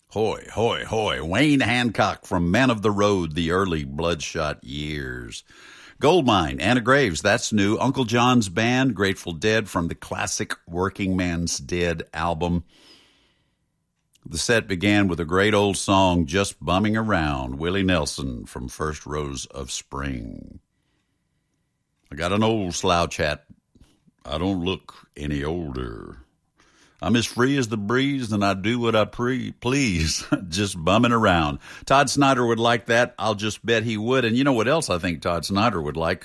Hoy, hoy, hoy. Wayne Hancock from Men of the Road, the early Bloodshot Years. Goldmine, Anna Graves, that's new. Uncle John's Band, Grateful Dead from the classic Working Man's Dead album. The set began with a great old song, Just Bumming Around, Willie Nelson from First Rose of Spring. I got an old slouch hat. I don't look any older. I'm as free as the breeze, and I do what I please, just bumming around. Todd Snyder would like that. I'll just bet he would. And you know what else I think Todd Snyder would like?